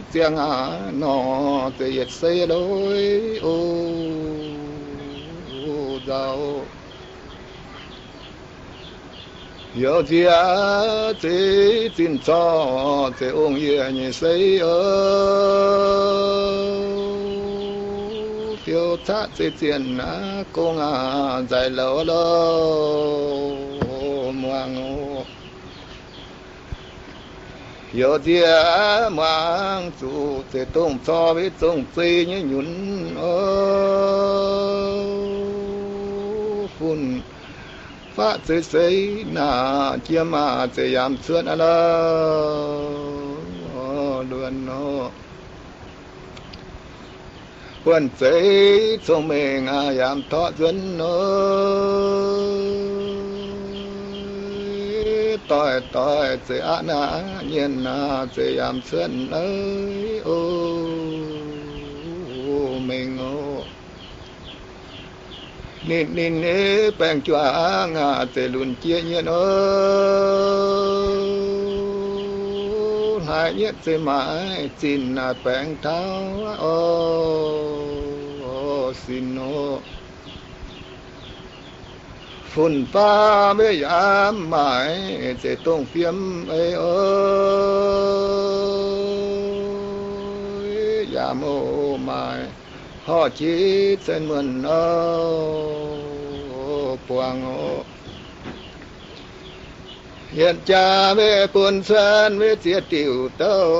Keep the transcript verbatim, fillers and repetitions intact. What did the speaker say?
tiếng à nó từ yết xây đôi ô giàu yêu chia chỉ tin cho chỉ ông ye như xây ơ tiêu thát chỉ tiền á công à dài lâu lâu muang yêu chia muang chủ chỉ tung cho với tung phi như nhún ơ phun phát xây xây na chia mà chỉ làm xuân à luôn nó quân xây trong mình à làm thọ dân nó tỏi tỏi chỉ ăn à nhiên à chỉ làm xuân ơi ô mình ô nín nín nế bèn chua ngà tề lùn chia nhiên ơ hai nhất tề mãi xin là bèn tháo ô xin ô phun pha bê yam mãi tề tung phiếm ấy ơi yam ô mãi họ chỉ tên mình ô quang ô hiện cha về quân sơn về chia tiểu tâu